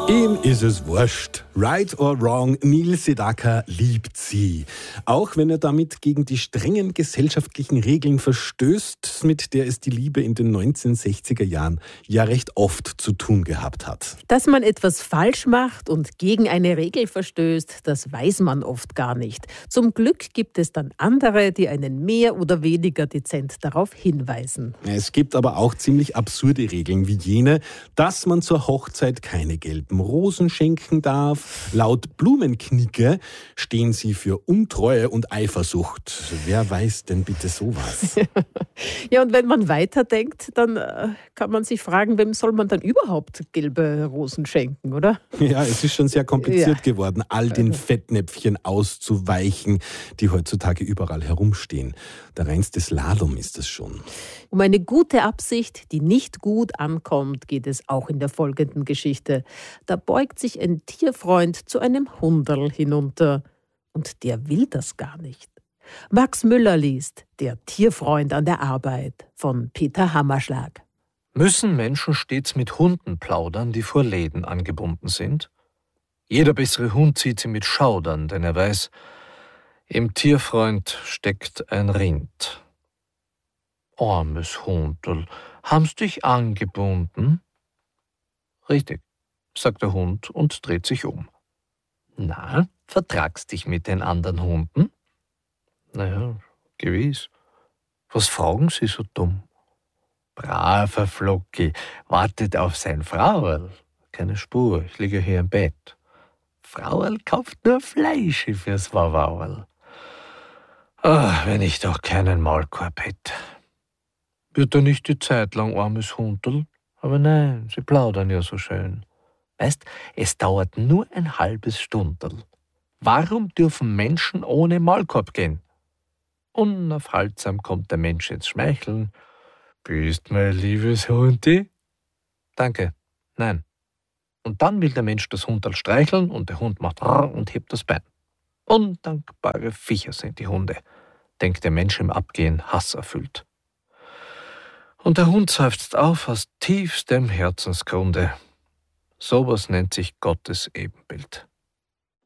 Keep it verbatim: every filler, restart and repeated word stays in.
Ihm ist es wurscht. Right or wrong, Neil Sedaka liebt sie. Auch wenn er damit gegen die strengen gesellschaftlichen Regeln verstößt, mit der es die Liebe in den neunzehnhundertsechziger Jahren ja recht oft zu tun gehabt hat. Dass man etwas falsch macht und gegen eine Regel verstößt, das weiß man oft gar nicht. Zum Glück gibt es dann andere, die einen mehr oder weniger dezent darauf hinweisen. Es gibt aber auch ziemlich absurde Regeln wie jene, dass man zur Hochzeit keine gelben Rosen schenken darf. Laut Blumenknicke stehen sie für Untreue und Eifersucht. Wer weiß denn bitte sowas? Ja, und wenn man weiterdenkt, dann äh, kann man sich fragen, wem soll man dann überhaupt gelbe Rosen schenken, oder? Ja, es ist schon sehr kompliziert Ja. geworden, all den Fettnäpfchen auszuweichen, die heutzutage überall herumstehen. Der reinste Slalom ist es schon. Um eine gute Absicht, die nicht gut ankommt, geht es auch in der folgenden Geschichte. Da beugt sich ein Tierfreund zu einem Hunderl hinunter. Und der will das gar nicht. Max Müller liest Der Tierfreund an der Arbeit von Peter Hammerschlag. Müssen Menschen stets mit Hunden plaudern, die vor Läden angebunden sind? Jeder bessere Hund zieht sie mit Schaudern, denn er weiß, im Tierfreund steckt ein Rind. Armes Hundel, haben's dich angebunden? Richtig, sagt der Hund und dreht sich um. Na, vertragst dich mit den anderen Hunden? Naja, gewiss. Was fragen Sie so dumm? Braver Flocki, wartet auf sein Frauerl. Keine Spur, ich liege hier im Bett. Frauerl kauft nur Fleisch fürs Wawauerl. Ah, wenn ich doch keinen Maulkorb hätte. Wird er nicht die Zeit lang, armes Hundel? Aber nein, sie plaudern ja so schön. Weißt, es dauert nur ein halbes Stundel. Warum dürfen Menschen ohne Maulkorb gehen? Unaufhaltsam kommt der Mensch ins Schmeicheln. Bist mein liebes Hundi? Danke, nein. Und dann will der Mensch das Hundal streicheln und der Hund macht rrr und hebt das Bein. Undankbare Viecher sind die Hunde, denkt der Mensch im Abgehen hasserfüllt. Und der Hund seufzt auf aus tiefstem Herzensgrunde. Sowas nennt sich Gottes Ebenbild.